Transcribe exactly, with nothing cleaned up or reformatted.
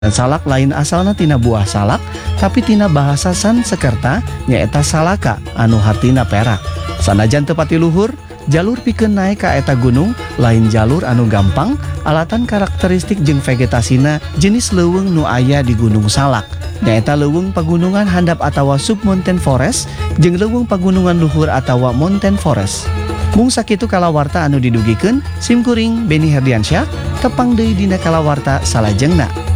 Salak lain asalna tina buah salak, tapi tina bahasa Sanskerta nyaeta salaka anu hartina perak. Sanajan teu pati luhur, jalur pikeun naek ka eta gunung lain jalur anu gampang, alatan karakteristik jeung vegetasina jenis leuweung nu aya di Gunung Salak. Nyaeta leuweung pagunungan handap atawa submountain forest jeung leuweung pagunungan luhur atawa mountain forest. Mung sakitu kalawarta anu didugikeun, simkuring Beni Herdiansyah tepang deui dina kalawarta salajengna.